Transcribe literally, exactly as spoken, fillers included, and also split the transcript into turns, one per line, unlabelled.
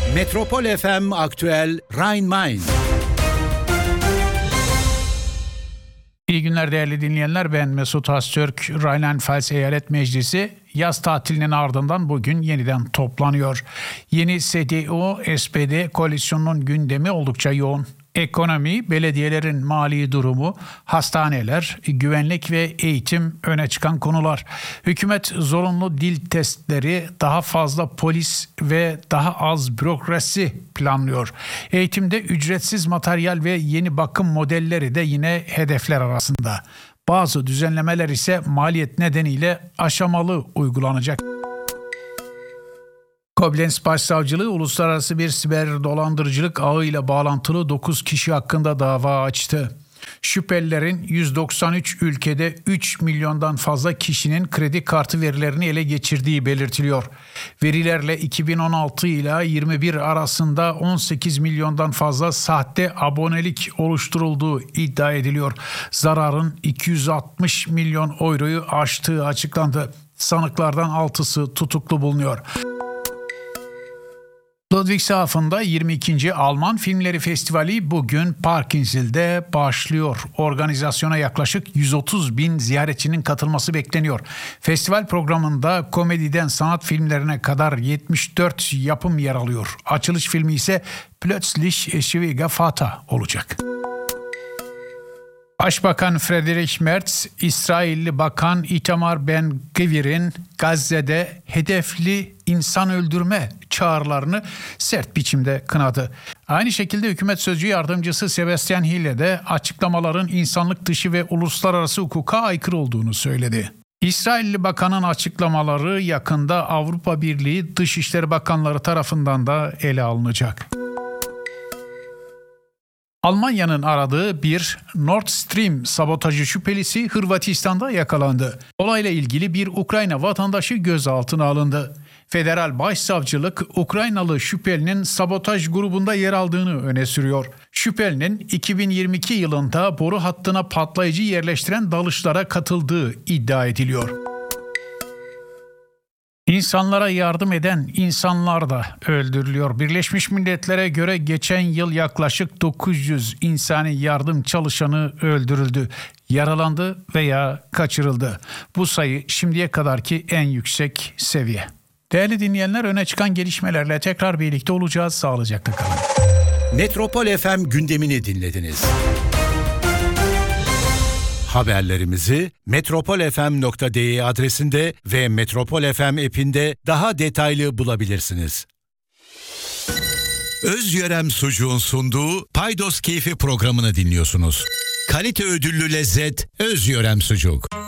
Metropol F M Aktüel Rhein-Main.
İyi günler değerli dinleyenler, ben Mesut Öztürk. Rheinland-Pfalz Eyalet Meclisi yaz tatilinin ardından bugün yeniden toplanıyor. Yeni S D U S P D koalisyonunun gündemi oldukça yoğun. Ekonomi, belediyelerin mali durumu, hastaneler, güvenlik ve eğitim öne çıkan konular. Hükümet zorunlu dil testleri, daha fazla polis ve daha az bürokrasi planlıyor. Eğitimde ücretsiz materyal ve yeni bakım modelleri de yine hedefler arasında. Bazı düzenlemeler ise maliyet nedeniyle aşamalı uygulanacak. Koblenz Başsavcılığı uluslararası bir siber dolandırıcılık ağıyla bağlantılı dokuz kişi hakkında dava açtı. Şüphelilerin yüz doksan üç ülkede üç milyondan fazla kişinin kredi kartı verilerini ele geçirdiği belirtiliyor. Verilerle iki bin on altı ile yirmi bir arasında on sekiz milyondan fazla sahte abonelik oluşturulduğu iddia ediliyor. Zararın iki yüz altmış milyon euroyu aştığı açıklandı. Sanıklardan altısı tutuklu bulunuyor. Ludwigshafen'da yirmi ikinci Alman Filmleri Festivali bugün Parkinsel'de başlıyor. Organizasyona yaklaşık yüz otuz bin ziyaretçinin katılması bekleniyor. Festival programında komediden sanat filmlerine kadar yetmiş dört yapım yer alıyor. Açılış filmi ise Plötzlich Schwieger Vater olacak. Başbakan Friedrich Merz, İsrailli Bakan Itamar Ben-Gvir'in Gazze'de hedefli insan öldürme çağrılarını sert biçimde kınadı. Aynı şekilde hükümet sözcü yardımcısı Sebastian Hille de açıklamaların insanlık dışı ve uluslararası hukuka aykırı olduğunu söyledi. İsrailli Bakan'ın açıklamaları yakında Avrupa Birliği Dışişleri Bakanları tarafından da ele alınacak. Almanya'nın aradığı bir Nord Stream sabotajı şüphelisi Hırvatistan'da yakalandı. Olayla ilgili bir Ukrayna vatandaşı gözaltına alındı. Federal Başsavcılık Ukraynalı şüphelinin sabotaj grubunda yer aldığını öne sürüyor. Şüphelinin iki bin yirmi iki yılında boru hattına patlayıcı yerleştiren dalışlara katıldığı iddia ediliyor. İnsanlara yardım eden insanlar da öldürülüyor. Birleşmiş Milletler'e göre geçen yıl yaklaşık dokuz yüz insani yardım çalışanı öldürüldü, yaralandı veya kaçırıldı. Bu sayı şimdiye kadarki en yüksek seviye. Değerli dinleyenler, öne çıkan gelişmelerle tekrar birlikte olacağız. Sağlıcakla kalın.
Metropol F M gündemini dinlediniz. Haberlerimizi metropol f m nokta d e adresinde ve Metropol F M app'inde daha detaylı bulabilirsiniz. Özyörem Sucuğun sunduğu Paydos Keyfi programını dinliyorsunuz. Kalite ödüllü lezzet Özyörem Sucuk.